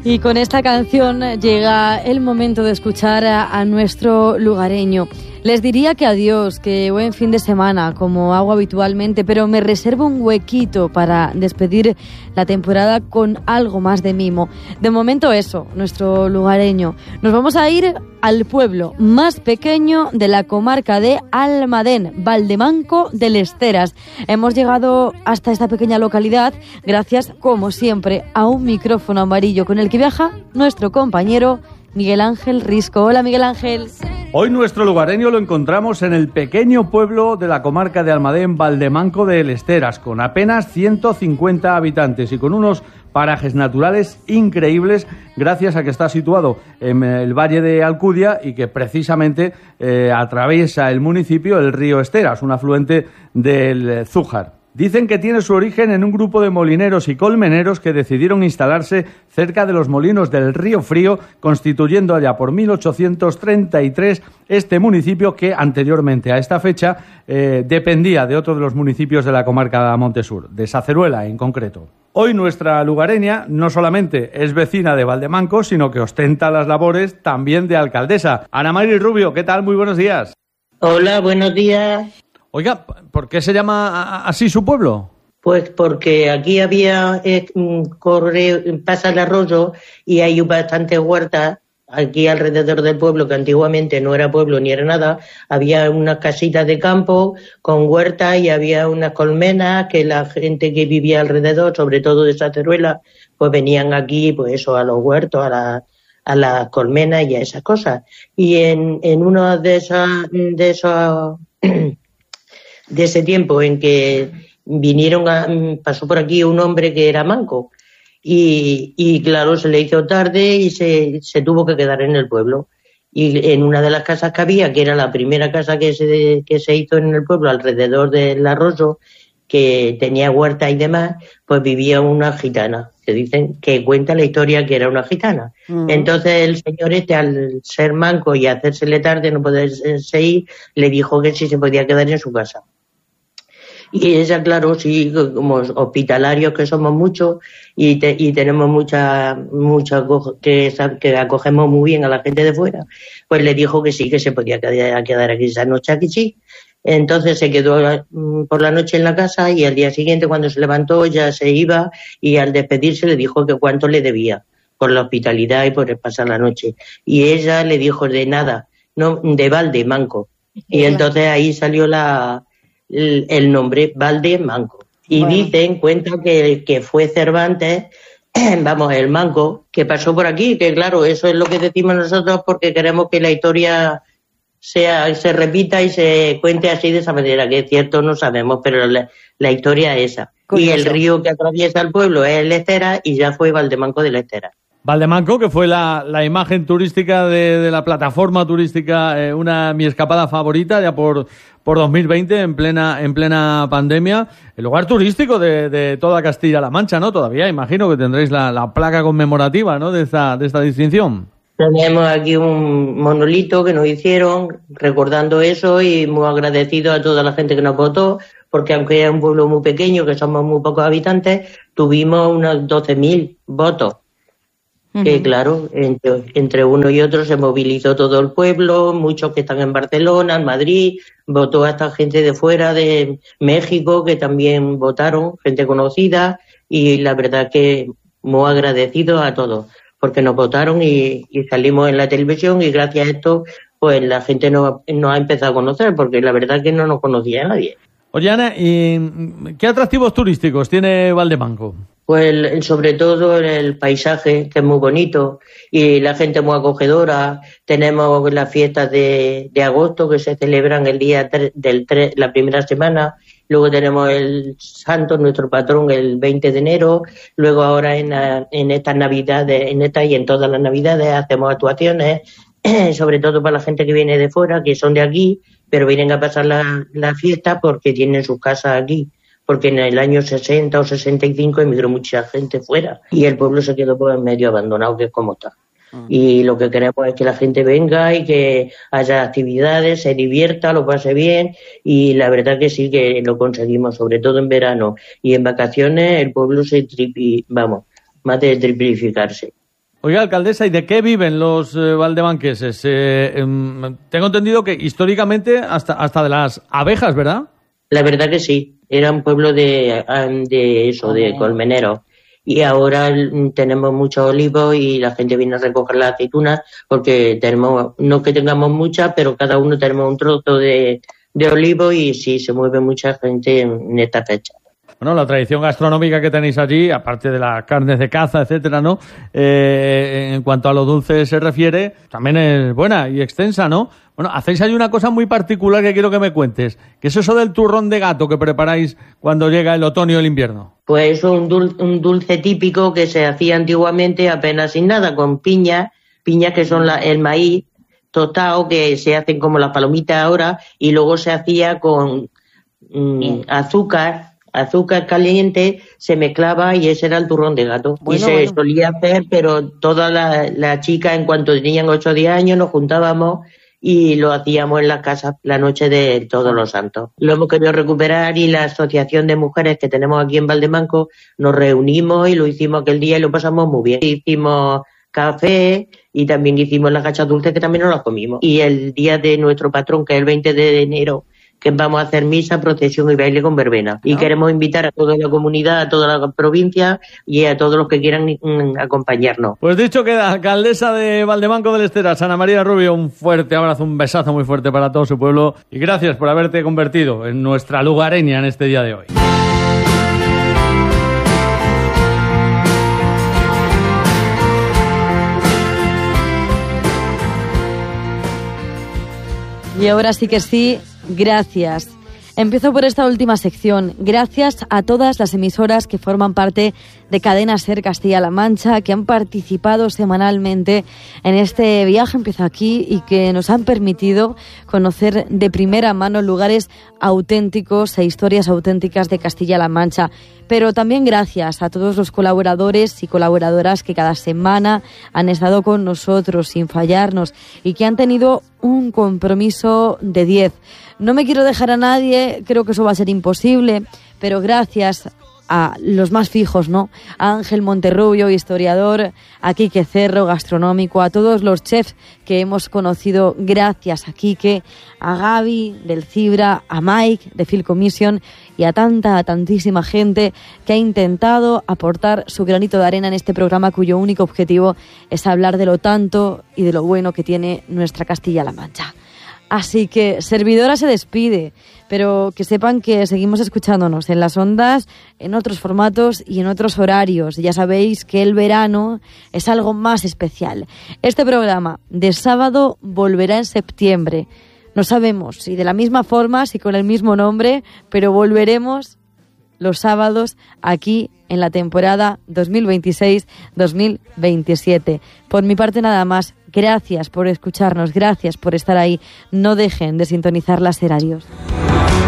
Y con esta canción llega el momento de escuchar a nuestro lugareño. Les diría que adiós, que buen fin de semana, como hago habitualmente, pero me reservo un huequito para despedir la temporada con algo más de mimo. De momento eso, nuestro lugareño. Nos vamos a ir al pueblo más pequeño de la comarca de Almadén, Valdemanco de Lesteras. Hemos llegado hasta esta pequeña localidad gracias, como siempre, a un micrófono amarillo con el que viaja nuestro compañero Miguel Ángel Risco. Hola, Miguel Ángel. Hoy nuestro lugareño lo encontramos en el pequeño pueblo de la comarca de Almadén, Valdemanco de Lesteras, con apenas 150 habitantes y con unos parajes naturales increíbles gracias a que está situado en el valle de Alcudia y que precisamente atraviesa el municipio el río Esteras, un afluente del Zújar. Dicen que tiene su origen en un grupo de molineros y colmeneros que decidieron instalarse cerca de los molinos del Río Frío, constituyendo allá por 1833 este municipio que anteriormente a esta fecha dependía de otro de los municipios de la comarca Montesur, de Saceruela en concreto. Hoy nuestra lugareña no solamente es vecina de Valdemanco, sino que ostenta las labores también de alcaldesa. Ana Mari Rubio, ¿qué tal? Muy buenos días. Hola, buenos días. Oiga, ¿por qué se llama así su pueblo? Pues porque aquí había pasa el arroyo y hay bastante huertas aquí alrededor del pueblo, que antiguamente no era pueblo ni era nada. Había unas casitas de campo con huertas y había unas colmenas que la gente que vivía alrededor, sobre todo de Saceruela, pues venían aquí, pues eso, a los huertos, a las colmenas y a esas cosas. Y en uno de ese tiempo en que pasó por aquí un hombre que era manco y claro, se le hizo tarde y se tuvo que quedar en el pueblo. Y en una de las casas que había, que era la primera casa que se hizo en el pueblo alrededor del arroyo, que tenía huerta y demás, pues vivía una gitana, que cuenta la historia que era una gitana. Entonces el señor al ser manco y hacérsele tarde, no poderse ir, le dijo que sí se podía quedar en su casa. Y ella, claro, sí, como hospitalarios que somos muchos y tenemos mucha que acogemos muy bien a la gente de fuera, pues le dijo que sí, que se podía quedar aquí esa noche, aquí sí. Entonces se quedó por la noche en la casa y al día siguiente, cuando se levantó, ya se iba y al despedirse le dijo que cuánto le debía por la hospitalidad y por pasar la noche. Y ella le dijo de nada, no, de Valdemanco. Y entonces ahí salió el nombre Valdemanco. Y bueno, cuenta que fue Cervantes, el manco, que pasó por aquí, que claro, eso es lo que decimos nosotros porque queremos que la historia se repita y se cuente así de esa manera, que es cierto, no sabemos, pero la historia es esa. Curioso. Y el río que atraviesa el pueblo es el Lesteras y ya fue Valdemanco de Lesteras. Valdemanco, que fue la imagen turística de la plataforma turística, mi escapada favorita ya por 2020, en plena pandemia, el lugar turístico de toda Castilla-La Mancha, ¿no? Todavía imagino que tendréis la placa conmemorativa, ¿no? de esta distinción. Tenemos aquí un monolito que nos hicieron recordando eso y muy agradecido a toda la gente que nos votó, porque aunque es un pueblo muy pequeño, que somos muy pocos habitantes, tuvimos unos 12.000 votos. Que claro, entre uno y otro se movilizó todo el pueblo, muchos que están en Barcelona, en Madrid, votó a esta gente de fuera, de México, que también votaron, gente conocida, y la verdad que muy agradecido a todos, porque nos votaron y salimos en la televisión y gracias a esto pues la gente nos ha empezado a conocer, porque la verdad que no nos conocía nadie. Oye, Ana, ¿y qué atractivos turísticos tiene Valdemanco? Pues sobre todo el paisaje, que es muy bonito, y la gente muy acogedora. Tenemos las fiestas de agosto que se celebran el día la primera semana. Luego tenemos el santo, nuestro patrón, el 20 de enero. Luego ahora en estas navidades, en esta y en todas las navidades hacemos actuaciones, sobre todo para la gente que viene de fuera, que son de aquí, pero vienen a pasar la fiesta porque tienen sus casas aquí. Porque en el año 60 o 65 emigró mucha gente fuera y el pueblo se quedó pues medio abandonado, que es como está. Y lo que queremos es que la gente venga y que haya actividades, se divierta, lo pase bien, y la verdad que sí que lo conseguimos, sobre todo en verano y en vacaciones el pueblo más de triplificarse. Oiga, alcaldesa, ¿y de qué viven los valdemanqueses? Tengo entendido que históricamente hasta de las abejas, ¿verdad? La verdad que sí, era un pueblo de colmeneros. Y ahora tenemos muchos olivos y la gente viene a recoger las aceitunas porque tenemos, no que tengamos muchas, pero cada uno tenemos un trozo de olivo y sí, se mueve mucha gente en esta fecha. Bueno, la tradición gastronómica que tenéis allí, aparte de las carnes de caza, etcétera, ¿no? En cuanto a lo dulce se refiere, también es buena y extensa, ¿no? Bueno, hacéis ahí una cosa muy particular que quiero que me cuentes, que es eso del turrón de gato que preparáis cuando llega el otoño o el invierno. Pues un dulce típico que se hacía antiguamente apenas sin nada, con piñas que son el maíz tostado, que se hacen como las palomitas ahora, y luego se hacía con azúcar caliente, se mezclaba y ese era el turrón de gato. Bueno, y se solía hacer, pero todas las chicas, en cuanto tenían 8 o 10 años, nos juntábamos y lo hacíamos en las casas la noche de Todos los Santos. Lo hemos querido recuperar y la asociación de mujeres que tenemos aquí en Valdemanco nos reunimos y lo hicimos aquel día y lo pasamos muy bien. Hicimos café y también hicimos las gachas dulces que también nos las comimos. Y el día de nuestro patrón, que es el 20 de enero, que vamos a hacer misa, procesión y baile con verbena. Y queremos invitar a toda la comunidad, a toda la provincia y a todos los que quieran acompañarnos. Pues dicho queda, alcaldesa de Valdemanco del Esteras, Ana María Rubio, un fuerte abrazo, un besazo muy fuerte para todo su pueblo y gracias por haberte convertido en nuestra lugareña en este día de hoy. Y ahora sí que sí, gracias. Empiezo por esta última sección. Gracias a todas las emisoras que forman parte de Cadena SER Castilla-La Mancha, que han participado semanalmente en este viaje, empieza aquí, y que nos han permitido conocer de primera mano lugares auténticos e historias auténticas de Castilla-La Mancha. Pero también gracias a todos los colaboradores y colaboradoras que cada semana han estado con nosotros sin fallarnos y que han tenido un compromiso de 10. No me quiero dejar a nadie, creo que eso va a ser imposible, pero gracias a los más fijos, ¿no? A Ángel Monterrubio, historiador, a Quique Cerro, gastronómico, a todos los chefs que hemos conocido gracias a Quique, a Gaby del Cibra, a Mike de Film Commission y a tantísima gente que ha intentado aportar su granito de arena en este programa cuyo único objetivo es hablar de lo tanto y de lo bueno que tiene nuestra Castilla-La Mancha. Así que servidora se despide, pero que sepan que seguimos escuchándonos en las ondas, en otros formatos y en otros horarios. Ya sabéis que el verano es algo más especial. Este programa de sábado volverá en septiembre. No sabemos si de la misma forma, si con el mismo nombre, pero volveremos los sábados aquí en la temporada 2026-2027. Por mi parte nada más. Gracias por escucharnos, gracias por estar ahí. No dejen de sintonizar las SER. Adiós.